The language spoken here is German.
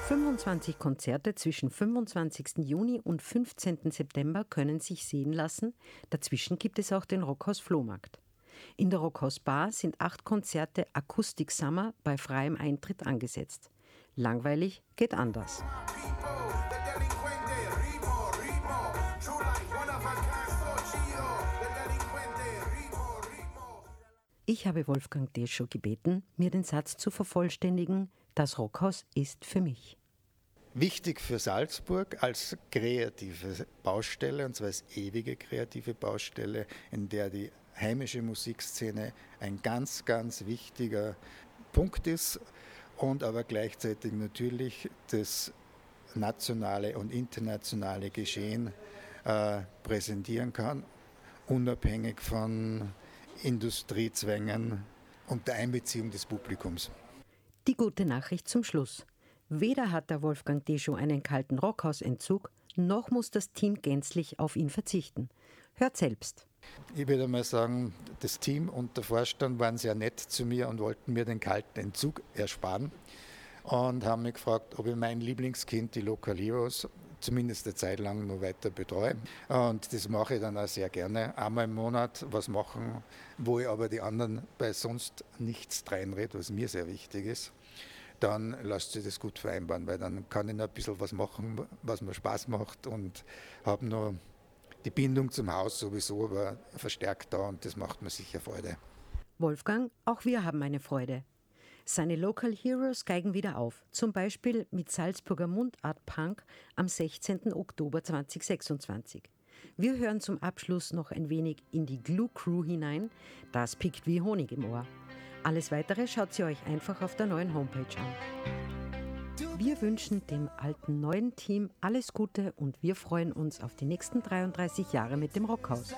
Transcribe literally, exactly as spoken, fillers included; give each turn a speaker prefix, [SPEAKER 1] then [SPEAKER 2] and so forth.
[SPEAKER 1] fünfundzwanzig Konzerte zwischen fünfundzwanzigsten Juni und fünfzehnten September können sich sehen lassen. Dazwischen gibt es auch den Rockhaus Flohmarkt. In der Rockhaus Bar sind acht Konzerte Akustik Summer bei freiem Eintritt angesetzt. Langweilig geht anders. Ich habe Wolfgang Deschow gebeten, mir den Satz zu vervollständigen: Das Rockhaus ist für mich.
[SPEAKER 2] Wichtig für Salzburg als kreative Baustelle, und zwar als ewige kreative Baustelle, in der die heimische Musikszene ein ganz, ganz wichtiger Punkt ist und aber gleichzeitig natürlich das nationale und internationale Geschehen äh, präsentieren kann, unabhängig von Industriezwängen und der Einbeziehung des Publikums.
[SPEAKER 1] Die gute Nachricht zum Schluss. Weder hat der Wolfgang Deschow einen kalten Rockhausentzug, noch muss das Team gänzlich auf ihn verzichten. Hört selbst.
[SPEAKER 2] Ich würde mal sagen, das Team und der Vorstand waren sehr nett zu mir und wollten mir den kalten Entzug ersparen und haben mich gefragt, ob ich mein Lieblingskind, die Local Heroes, zumindest eine Zeit lang noch weiter betreue. Und das mache ich dann auch sehr gerne. Einmal im Monat was machen, wo ich aber die anderen bei sonst nichts reinrede, was mir sehr wichtig ist. Dann lasst sich das gut vereinbaren, weil dann kann ich noch ein bisschen was machen, was mir Spaß macht, und habe noch die Bindung zum Haus sowieso aber verstärkt da, und das macht mir sicher Freude.
[SPEAKER 1] Wolfgang, auch wir haben eine Freude. Seine Local Heroes geigen wieder auf, zum Beispiel mit Salzburger Mundart Punk am sechzehnten Oktober zweitausendsechsundzwanzig. Wir hören zum Abschluss noch ein wenig in die Glue Crew hinein, das pickt wie Honig im Ohr. Alles Weitere schaut ihr euch einfach auf der neuen Homepage an. Wir wünschen dem alten neuen Team alles Gute und wir freuen uns auf die nächsten dreiunddreißig Jahre mit dem Rockhaus.